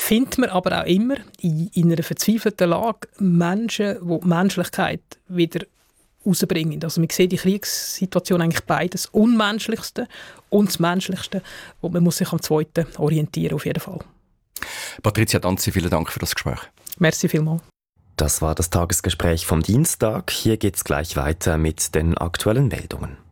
findet man aber auch immer in einer verzweifelten Lage Menschen, die die Menschlichkeit wieder rausbringen. Also man sieht in Kriegssituationen eigentlich beides, das Unmenschlichste und das Menschlichste. Und man muss sich am Zweiten orientieren, auf jeden Fall. Patricia Danzi, vielen Dank für das Gespräch. Merci vielmals. Das war das Tagesgespräch vom Dienstag. Hier geht's gleich weiter mit den aktuellen Meldungen.